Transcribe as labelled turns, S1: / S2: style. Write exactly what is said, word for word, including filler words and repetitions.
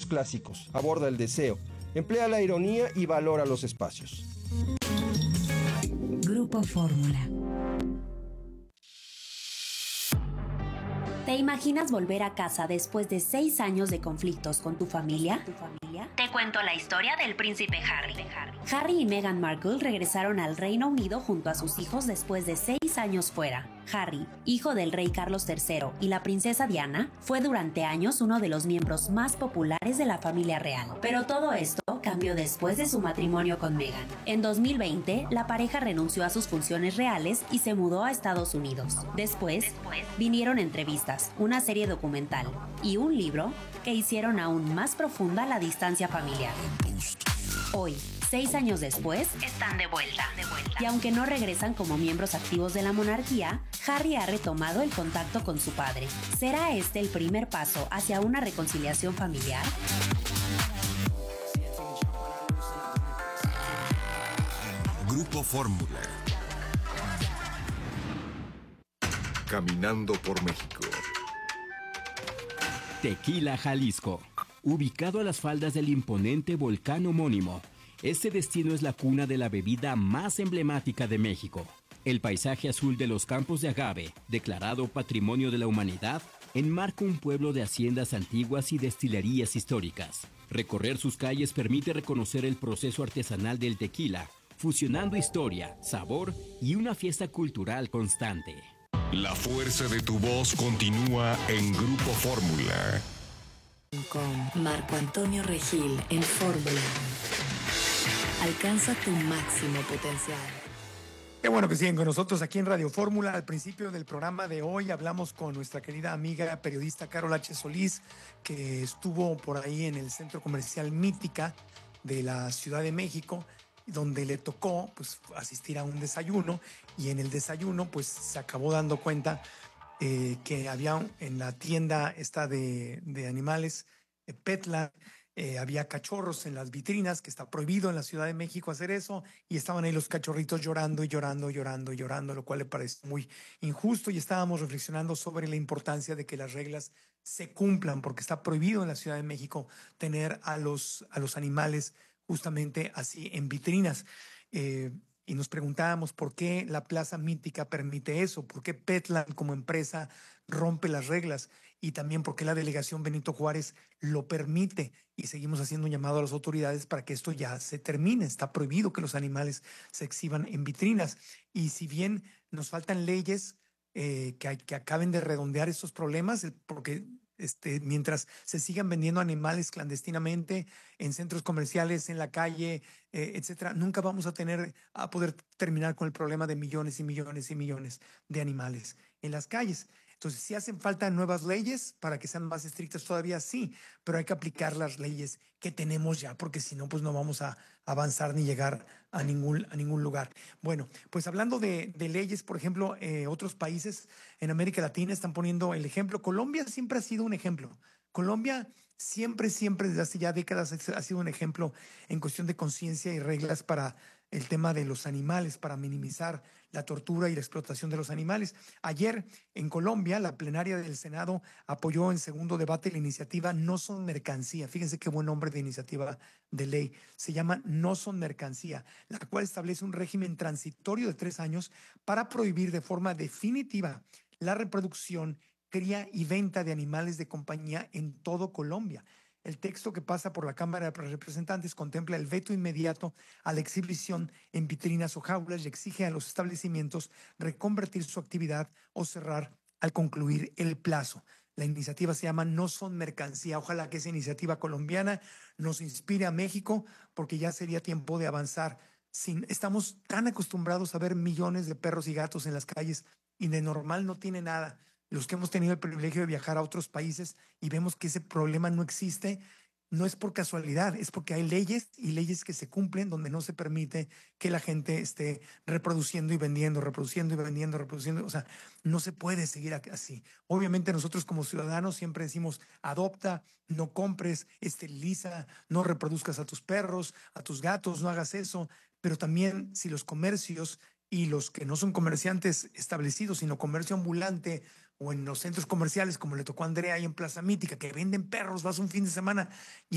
S1: clásicos, aborda el deseo, emplea la ironía y valora los espacios.
S2: Grupo Fórmula.
S3: ¿Te imaginas volver a casa después de seis años de conflictos con tu familia? ¿Tu familia? Te cuento la historia del príncipe Harry. Harry y Meghan Markle regresaron al Reino Unido junto a sus hijos después de seis años fuera. Harry, hijo del rey Carlos tercero y la princesa Diana, fue durante años uno de los miembros más populares de la familia real. Pero todo esto cambió después de su matrimonio con Meghan. En dos mil veinte, la pareja renunció a sus funciones reales y se mudó a Estados Unidos. Después, vinieron entrevistas, una serie documental y un libro que hicieron aún más profunda la distancia familiar. Hoy, seis años después, están de vuelta. de vuelta. Y aunque no regresan como miembros activos de la monarquía, Harry ha retomado el contacto con su padre. ¿Será este el primer paso hacia una reconciliación familiar?
S4: Grupo Fórmula. Caminando por México.
S5: Tequila, Jalisco. Ubicado a las faldas del imponente volcán homónimo, este destino es la cuna de la bebida más emblemática de México. El paisaje azul de los campos de agave, declarado Patrimonio de la Humanidad, enmarca un pueblo de haciendas antiguas y destilerías históricas. Recorrer sus calles permite reconocer el proceso artesanal del tequila, fusionando historia, sabor y una fiesta cultural constante.
S4: La fuerza de tu voz continúa en Grupo Fórmula.
S2: Con Marco Antonio Regil en Fórmula. Alcanza tu máximo potencial.
S6: Qué bueno que siguen con nosotros aquí en Radio Fórmula. Al principio del programa de hoy hablamos con nuestra querida amiga periodista Carol H. Solís, que estuvo por ahí en el centro comercial Mítica de la Ciudad de México, donde le tocó pues asistir a un desayuno, y en el desayuno pues se acabó dando cuenta eh, que había en la tienda esta de, de animales, eh, Petland, eh, había cachorros en las vitrinas, que está prohibido en la Ciudad de México hacer eso, y estaban ahí los cachorritos llorando y llorando, llorando y llorando, lo cual le parece muy injusto, y estábamos reflexionando sobre la importancia de que las reglas se cumplan, porque está prohibido en la Ciudad de México tener a los, a los animales justamente así en vitrinas. Eh, y nos preguntábamos por qué la Plaza Mítica permite eso, por qué Petland como empresa rompe las reglas, y también por qué la delegación Benito Juárez lo permite, y seguimos haciendo un llamado a las autoridades para que esto ya se termine. Está prohibido que los animales se exhiban en vitrinas, y si bien nos faltan leyes eh, que, hay, que acaben de redondear estos problemas, porque Este, mientras se sigan vendiendo animales clandestinamente en centros comerciales, en la calle, eh, etcétera, nunca vamos a tener a poder terminar con el problema de millones y millones y millones de animales en las calles. Entonces, si hacen falta nuevas leyes para que sean más estrictas todavía, sí, pero hay que aplicar las leyes que tenemos ya, porque si no, pues no vamos a avanzar ni llegar a ningún, a ningún lugar. Bueno, pues hablando de, de leyes, por ejemplo, eh, otros países en América Latina están poniendo el ejemplo. Colombia siempre ha sido un ejemplo. Colombia siempre, siempre, desde hace ya décadas ha sido un ejemplo en cuestión de conciencia y reglas para el tema de los animales, para minimizar la tortura y la explotación de los animales. Ayer en Colombia, la plenaria del Senado apoyó en segundo debate la iniciativa No Son Mercancía. Fíjense qué buen nombre de iniciativa de ley. Se llama No Son Mercancía, la cual establece un régimen transitorio de tres años para prohibir de forma definitiva la reproducción, cría y venta de animales de compañía en todo Colombia. El texto que pasa por la Cámara de Representantes contempla el veto inmediato a la exhibición en vitrinas o jaulas y exige a los establecimientos reconvertir su actividad o cerrar al concluir el plazo. La iniciativa se llama No Son Mercancía. Ojalá que esa iniciativa colombiana nos inspire a México, porque ya sería tiempo de avanzar. Sin, estamos tan acostumbrados a ver millones de perros y gatos en las calles, y de normal no tiene nada. Los que hemos tenido el privilegio de viajar a otros países y vemos que ese problema no existe, no es por casualidad, es porque hay leyes y leyes que se cumplen donde no se permite que la gente esté reproduciendo y vendiendo, reproduciendo y vendiendo, reproduciendo. O sea, no se puede seguir así. Obviamente nosotros como ciudadanos siempre decimos, adopta, no compres, esteriliza, no reproduzcas a tus perros, a tus gatos, no hagas eso. Pero también si los comercios y los que no son comerciantes establecidos, sino comercio ambulante, o en los centros comerciales, como le tocó a Andrea ahí en Plaza Mítica, que venden perros, vas un fin de semana y